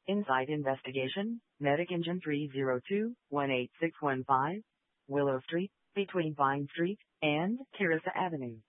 Inside Investigation, Medic Engine 302-18615, Willow Street, between Vine Street and Terrace Avenue.